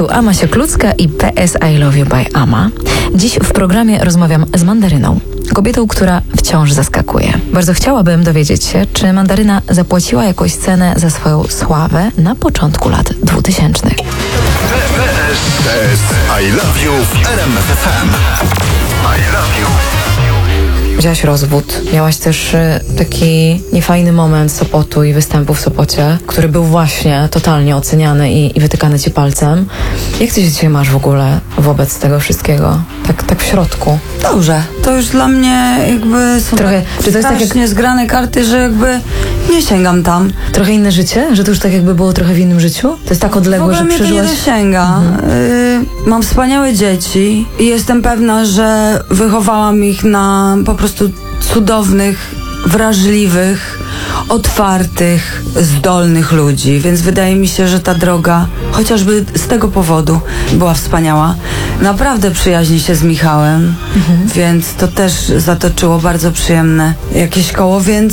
Ama Sieklucka i PS I Love You by Ama. Dziś w programie rozmawiam z Mandaryną, kobietą, która wciąż zaskakuje. Bardzo chciałabym dowiedzieć się, czy Mandaryna zapłaciła jakąś cenę za swoją sławę na początku lat 2000. PS I Love You w RMF FM. I Love You. Wzięłaś rozwód. Miałaś też taki niefajny moment Sopotu i występu w Sopocie, który był właśnie totalnie oceniany i wytykany ci palcem. Jak ty się dzisiaj masz w ogóle wobec tego wszystkiego? Tak w środku. Dobrze. To już dla mnie jakby są Trochę, czy to jest tak jak zgrane karty, że jakby nie sięgam tam. trochę inne życie? Że to już tak jakby było trochę w innym życiu? To jest tak odległe, że mnie to nie przeżyłaś... dosięga. Mam wspaniałe dzieci i jestem pewna, że wychowałam ich na po prostu cudownych, wrażliwych, otwartych, zdolnych ludzi, więc wydaje mi się, że ta droga chociażby z tego powodu była wspaniała. Naprawdę przyjaźni się z Michałem, więc to też zatoczyło bardzo przyjemne jakieś koło, więc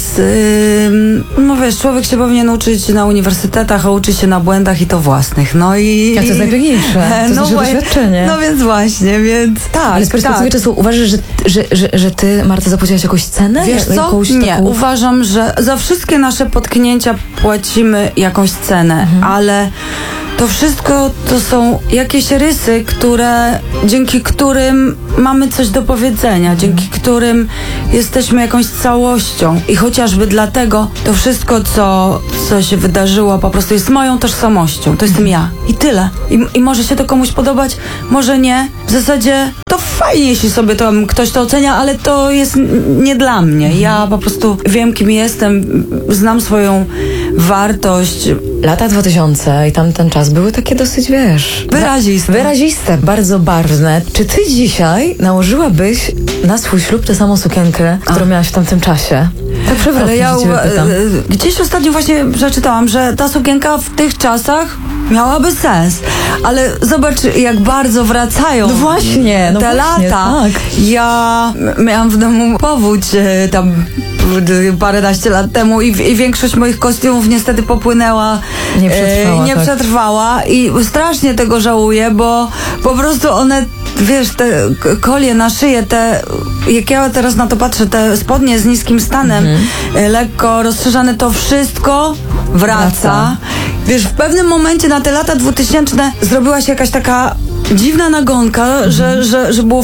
no wiesz, człowiek się powinien uczyć na uniwersytetach, a uczy się na błędach i to własnych. No i... Jak to jest najpiękniejsze. To jest nasze doświadczenie. No więc właśnie, więc tak. Ale z perspektywy czasu uważasz, że ty, Marta, zapłaciłaś jakąś cenę? Wiesz co? Jakąś Nie, taką... uważam, że za wszystkie nasze potknięcia płacimy jakąś cenę, ale to wszystko to są jakieś rysy, dzięki którym mamy coś do powiedzenia, dzięki którym jesteśmy jakąś całością i chociażby dlatego to wszystko, co się wydarzyło, po prostu jest moją tożsamością. To jestem ja. I tyle. I może się to komuś podobać, może nie. W zasadzie to fajnie, jeśli sobie to ktoś to ocenia, ale to jest nie dla mnie. Ja po prostu wiem, kim jestem, znam swoją wartość. Lata 2000 i tamten czas były takie dosyć, wiesz... Wyraziste, bardzo barwne. Czy ty dzisiaj nałożyłabyś na swój ślub tę samą sukienkę, którą miałaś w tamtym czasie? Tak przewrotnie Ale ja się ciebie pytam. gdzieś ostatnio właśnie przeczytałam, że ta sukienka w tych czasach miałaby sens. Ale zobacz, jak bardzo wracają No właśnie, te lata. Tak. Ja miałam w domu powódź tam paręnaście lat temu i większość moich kostiumów niestety popłynęła. Nie przetrwała i strasznie tego żałuję, bo po prostu one, wiesz, te kolie na szyję, jak ja teraz na to patrzę, te spodnie z niskim stanem, lekko rozszerzane, to wszystko wraca. Wiesz, w pewnym momencie na te lata 2000 zrobiła się jakaś taka dziwna nagonka, że było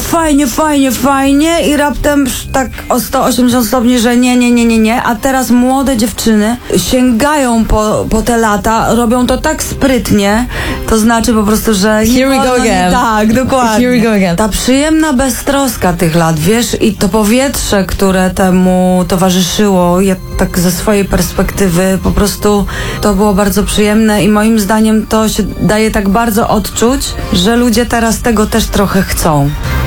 fajnie i raptem tak o 180 stopni, że nie, a teraz młode dziewczyny sięgają po te lata, robią to tak sprytnie, to znaczy po prostu, że... Here we go again. Tak, dokładnie. Here we go again. Ta przyjemna beztroska tych lat, wiesz, i to powietrze, które temu towarzyszyło, ja tak ze swojej perspektywy po prostu to było bardzo przyjemne i moim zdaniem to się daje tak bardzo odczuć, że ludzie teraz tego też trochę chcą.